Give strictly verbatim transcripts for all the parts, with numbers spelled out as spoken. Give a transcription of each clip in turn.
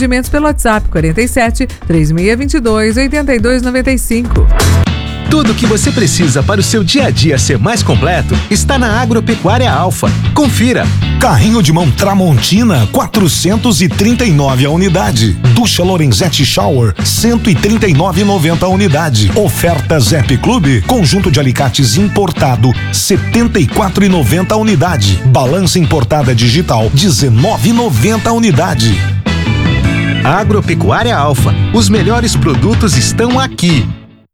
Atendimentos pelo WhatsApp quarenta e sete, três seis dois dois, oito dois nove cinco. Tudo o que você precisa para o seu dia a dia ser mais completo está na Agropecuária Alfa. Confira. Carrinho de mão Tramontina, quatrocentos e trinta e nove a unidade. Ducha Lorenzetti Shower, cento e trinta e nove reais e noventa centavos a unidade. Oferta Zep Clube, conjunto de alicates importado, setenta e quatro reais e noventa centavos a unidade. Balança importada digital, dezenove reais e noventa centavos a unidade. Agropecuária Alfa. Os melhores produtos estão aqui.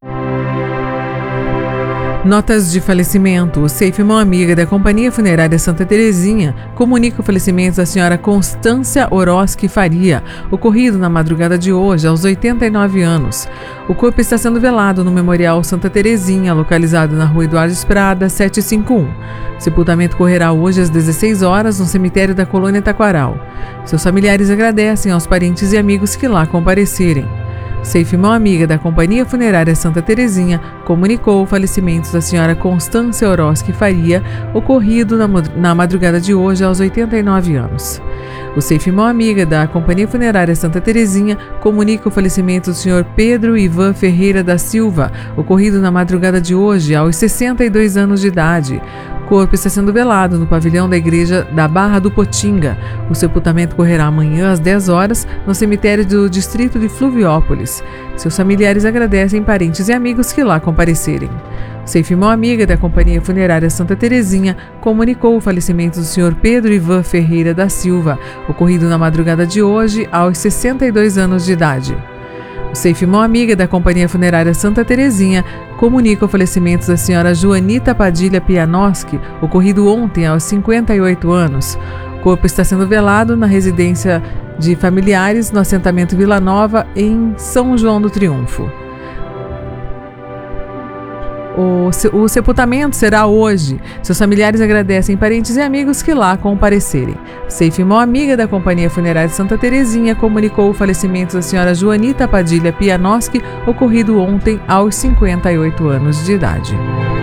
Notas de falecimento. O Safe Mão Amiga da Companhia Funerária Santa Terezinha comunica o falecimento da senhora Constância Oroski Faria, ocorrido na madrugada de hoje, aos oitenta e nove anos. O corpo está sendo velado no Memorial Santa Terezinha, localizado na Rua Eduardo Esprada, setecentos e cinquenta e um. O sepultamento correrá hoje às dezesseis horas no cemitério da Colônia Taquaral. Seus familiares agradecem aos parentes e amigos que lá comparecerem. Safe Mão Amiga da Companhia Funerária Santa Terezinha comunicou o falecimento da senhora Constância Oroski Faria, ocorrido na, na madrugada de hoje aos oitenta e nove anos. O Safe Mão Amiga da Companhia Funerária Santa Terezinha comunica o falecimento do senhor Pedro Ivan Ferreira da Silva, ocorrido na madrugada de hoje aos sessenta e dois anos de idade. O corpo está sendo velado no pavilhão da igreja da Barra do Potinga. O sepultamento correrá amanhã às dez horas no cemitério do distrito de Fluviópolis. Seus familiares agradecem parentes e amigos que lá comparecerem. Safe Mão Amiga da Companhia Funerária Santa Terezinha comunicou o falecimento do senhor Pedro Ivan Ferreira da Silva, ocorrido na madrugada de hoje aos sessenta e dois anos de idade. O Safe Mão Amiga da Companhia Funerária Santa Terezinha comunica o falecimento da senhora Joanita Padilha Pianoski, ocorrido ontem aos cinquenta e oito anos. O corpo está sendo velado na residência de familiares no assentamento Vila Nova, em São João do Triunfo. O, o sepultamento será hoje. Seus familiares agradecem parentes e amigos que lá comparecerem. Safe Mão Amiga da Companhia Funerária Santa Terezinha comunicou o falecimento da senhora Joanita Padilha Pianoski, ocorrido ontem aos cinquenta e oito anos de idade.